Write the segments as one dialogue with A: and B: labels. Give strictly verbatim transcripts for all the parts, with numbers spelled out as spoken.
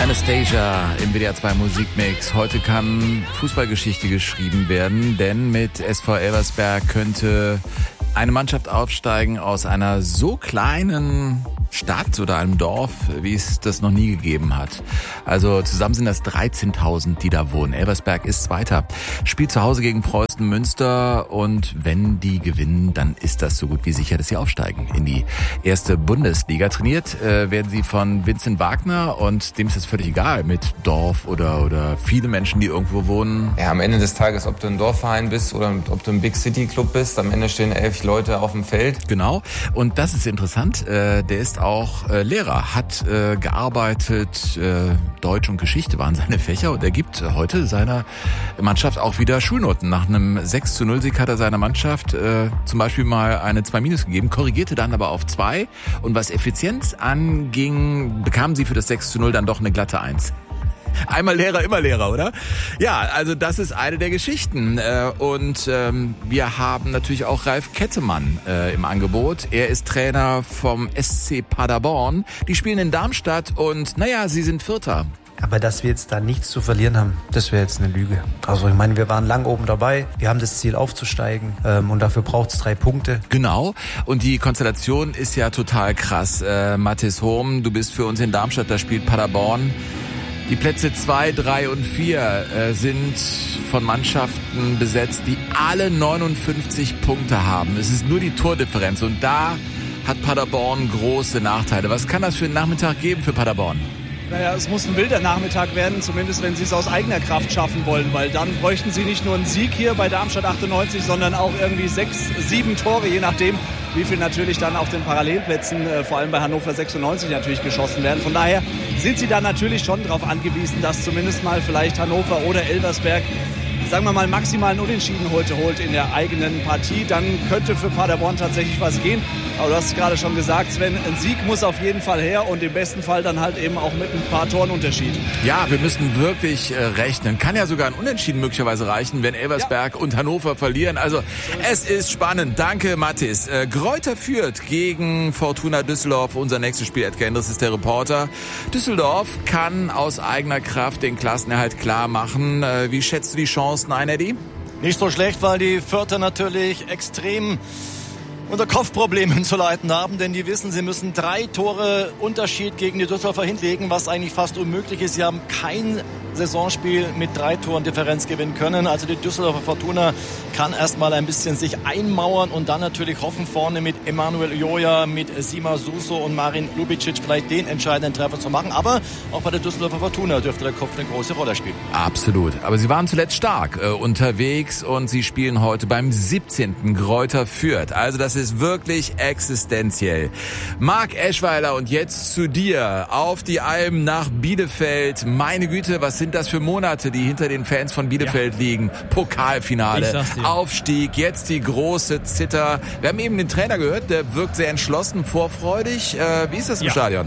A: Anastasia im W D R zwei Musikmix. Heute kann Fußballgeschichte geschrieben werden, denn mit S V Elversberg könnte eine Mannschaft aufsteigen aus einer so kleinen Stadt oder einem Dorf, wie es das noch nie gegeben hat. Also zusammen sind das dreizehntausend, die da wohnen. Elversberg ist Zweiter, spielt zu Hause gegen Preußen Münster und wenn die gewinnen, dann ist das so gut wie sicher, dass sie aufsteigen in die erste Bundesliga. Trainiert äh, werden sie von Vincent Wagner und dem ist es völlig egal mit Dorf oder oder viele Menschen, die irgendwo wohnen.
B: Ja, am Ende des Tages, ob du ein Dorfverein bist oder ob du ein Big City Club bist, am Ende stehen elf Leute auf dem Feld.
A: Genau, und das ist interessant, äh, der ist auch äh, Lehrer, hat äh, gearbeitet, äh, Deutsch und Geschichte waren seine Fächer und er gibt heute seiner Mannschaft auch wieder Schulnoten. Nach einem sechs zu null Sieg hat er seiner Mannschaft äh, zum Beispiel mal eine zwei minus gegeben, korrigierte dann aber auf zwei und was Effizienz anging, bekamen sie für das sechs zu null dann doch eine glatte eins. Einmal Lehrer, immer Lehrer, oder? Ja, also das ist eine der Geschichten. Und ähm, wir haben natürlich auch Ralf Kettemann äh, im Angebot. Er ist Trainer vom S C Paderborn. Die spielen in Darmstadt und naja, sie sind Vierter.
C: Aber dass wir jetzt da nichts zu verlieren haben, das wäre jetzt eine Lüge. Also ich meine, wir waren lang oben dabei, wir haben das Ziel aufzusteigen ähm, und dafür braucht es drei Punkte.
A: Genau, und die Konstellation ist ja total krass. Äh, Mathis Hohm, du bist für uns in Darmstadt, da spielt Paderborn. Die Plätze zwei, drei und vier äh, sind von Mannschaften besetzt, die alle neunundfünfzig Punkte haben. Es ist nur die Tordifferenz und da hat Paderborn große Nachteile. Was kann das für einen Nachmittag geben für Paderborn?
D: Naja, es muss ein wilder Nachmittag werden, zumindest wenn sie es aus eigener Kraft schaffen wollen, weil dann bräuchten sie nicht nur einen Sieg hier bei Darmstadt achtundneunzig, sondern auch irgendwie sechs, sieben Tore, je nachdem, wie viel natürlich dann auf den Parallelplätzen, äh, vor allem bei Hannover sechsundneunzig natürlich geschossen werden. Von daher sind sie dann natürlich schon darauf angewiesen, dass zumindest mal vielleicht Hannover oder Elversberg, sagen wir mal, maximalen Unentschieden heute holt in der eigenen Partie. Dann könnte für Paderborn tatsächlich was gehen. Aber du hast es gerade schon gesagt, Sven, ein Sieg muss auf jeden Fall her und im besten Fall dann halt eben auch mit ein paar Toren Unterschied.
A: Ja, wir müssen wirklich äh, rechnen. Kann ja sogar ein Unentschieden möglicherweise reichen, wenn Elversberg ja. und Hannover verlieren. Also es ist spannend. Danke, Mathis. Äh, Greuther Fürth gegen Fortuna Düsseldorf. Unser nächstes Spiel, Edgar Endres ist der Reporter. Düsseldorf kann aus eigener Kraft den Klassenerhalt klar machen. Äh, wie schätzt du die Chancen ein, Eddie?
E: Nicht so schlecht, weil die Fürther natürlich extrem unter Kopfproblemen zu leiden haben, denn die wissen, sie müssen drei Tore Unterschied gegen die Düsseldorfer hinlegen, was eigentlich fast unmöglich ist. Sie haben kein Saisonspiel mit drei Toren Differenz gewinnen können. Also die Düsseldorfer Fortuna kann erstmal ein bisschen sich einmauern und dann natürlich hoffen, vorne mit Emanuel Joya, mit Sima Suso und Marin Lubicic vielleicht den entscheidenden Treffer zu machen. Aber auch bei der Düsseldorfer Fortuna dürfte der Kopf eine große Rolle spielen.
A: Absolut. Aber sie waren zuletzt stark äh, unterwegs und sie spielen heute beim siebzehnten Greuther Fürth. Also das ist wirklich existenziell. Marc Eschweiler, und jetzt zu dir auf die Alm nach Bielefeld. Meine Güte, was sind das für Monate, die hinter den Fans von Bielefeld ja. liegen? Pokalfinale, Aufstieg, jetzt die große Zither. Wir haben eben den Trainer gehört, der wirkt sehr entschlossen, vorfreudig. Äh, wie ist das im
F: ja.
A: Stadion?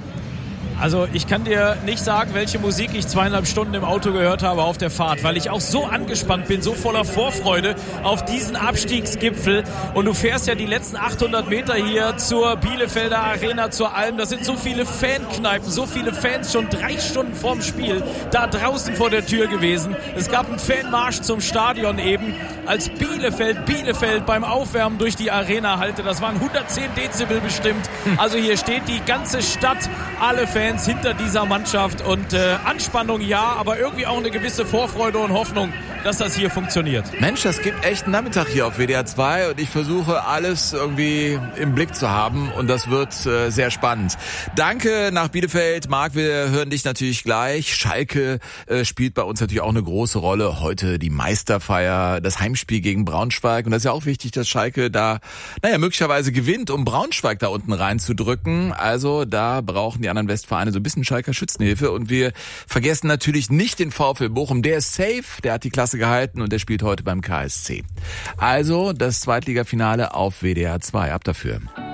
F: Also ich kann dir nicht sagen, welche Musik ich zweieinhalb Stunden im Auto gehört habe auf der Fahrt, weil ich auch so angespannt bin, so voller Vorfreude auf diesen Abstiegsgipfel. Und du fährst ja die letzten achthundert Meter hier zur Bielefelder Arena, zur Alm. Da sind so viele Fankneipen, so viele Fans schon drei Stunden vorm Spiel da draußen vor der Tür gewesen. Es gab einen Fanmarsch zum Stadion eben, als Bielefeld, Bielefeld beim Aufwärmen durch die Arena hallte. Das waren hundertzehn Dezibel bestimmt. Also hier steht die ganze Stadt, alle Fans hinter dieser Mannschaft und äh, Anspannung ja, aber irgendwie auch eine gewisse Vorfreude und Hoffnung, dass das hier funktioniert.
A: Mensch, das gibt echt einen Nachmittag hier auf W D R zwei und ich versuche alles irgendwie im Blick zu haben und das wird äh, sehr spannend. Danke nach Bielefeld. Marc, wir hören dich natürlich gleich. Schalke äh, spielt bei uns natürlich auch eine große Rolle. Heute die Meisterfeier, das Heimspiel gegen Braunschweig und das ist ja auch wichtig, dass Schalke da, naja, möglicherweise gewinnt, um Braunschweig da unten reinzudrücken. Also da brauchen die anderen Westfalen so ein bisschen Schalker Schützenhilfe und wir vergessen natürlich nicht den VfL Bochum. Der ist safe, der hat die Klasse gehalten und der spielt heute beim K S C. Also das Zweitligafinale auf W D R zwei. Ab dafür.